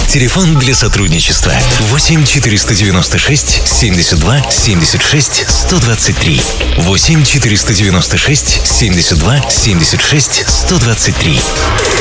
Телефон для сотрудничества 8 496 72 76 123. 8 496 72 76 123.